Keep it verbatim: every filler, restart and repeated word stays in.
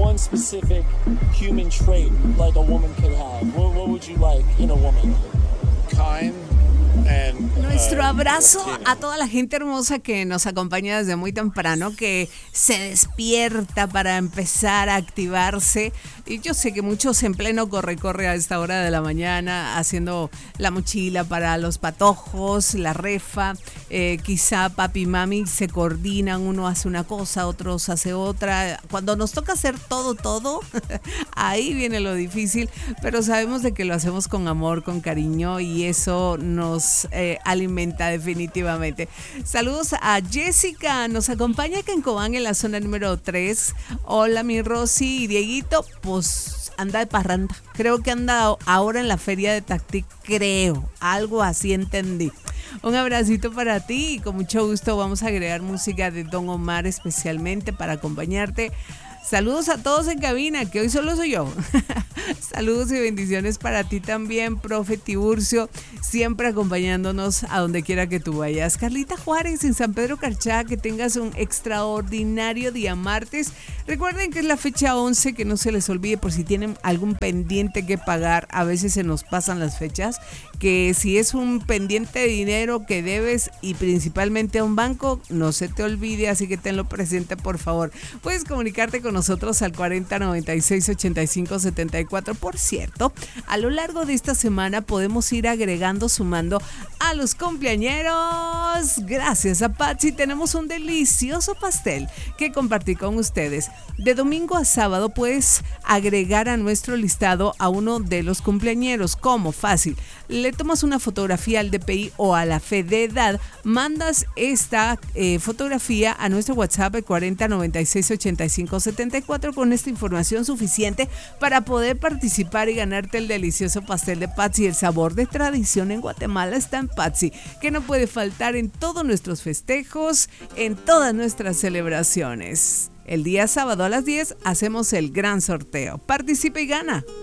one specific human trait like a woman could have, what, what would you like in a woman? Kind. And, Nuestro uh, abrazo Latina. a toda la gente hermosa que nos acompaña desde muy temprano, que se despierta para empezar a activarse. Y yo sé que muchos en pleno corre-corre a esta hora de la mañana, haciendo la mochila para los patojos, la refa. Eh, quizá papi y mami se coordinan, uno hace una cosa, otros hace otra. Cuando nos toca hacer todo, todo, ahí viene lo difícil. Pero sabemos de que lo hacemos con amor, con cariño, y eso nos eh, alimenta definitivamente. Saludos a Jessica, nos acompaña acá en Cobán en la zona número tres. Hola mi Rosy y Dieguito, pues anda de parranda. Creo que anda ahora en la feria de Tactic, creo, algo así entendí. Un abracito para ti y con mucho gusto vamos a agregar música de Don Omar especialmente para acompañarte. Saludos a todos en cabina, que hoy solo soy yo. Saludos y bendiciones para ti también, profe Tiburcio, siempre acompañándonos a donde quiera que tú vayas. Carlita Juárez en San Pedro Carchá, que tengas un extraordinario día martes. Recuerden que es la fecha once, que no se les olvide por si tienen algún pendiente que pagar. A veces se nos pasan las fechas, que si es un pendiente de dinero que debes y principalmente a un banco, no se te olvide, así que tenlo presente por favor. Puedes comunicarte con nosotros al cuarenta noventa y seis ochenta y cinco setenta y cuatro. Por cierto, a lo largo de esta semana podemos ir agregando, sumando a los cumpleañeros. Gracias a Patsy tenemos un delicioso pastel que compartir con ustedes. De domingo a sábado puedes agregar a nuestro listado a uno de los cumpleañeros. ¿Cómo? Fácil. Le tomas una fotografía al D P I o a la fe de edad, mandas esta eh, fotografía a nuestro WhatsApp el cuarenta noventa y seis ochenta y cinco setenta y cuatro con esta información suficiente para poder participar y ganarte el delicioso pastel de Patsy. El sabor de tradición en Guatemala está en Patsy, que no puede faltar en todos nuestros festejos, en todas nuestras celebraciones. El día sábado a las diez hacemos el gran sorteo. Participa y gana.